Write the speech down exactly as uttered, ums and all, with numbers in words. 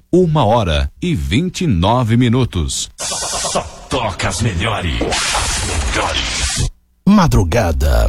uma hora e vinte e nove minutos. Só toca as melhores. Melhores. Madrugada